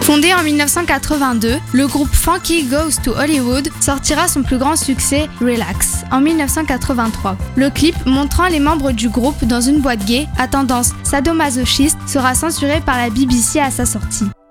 Fondé en 1982, le groupe Funky Goes to Hollywood sortira son plus grand succès, Relax, en 1983. Le clip montrant les membres du groupe dans une boîte gay à tendance sadomasochiste sera censuré par la BBC à sa sortie.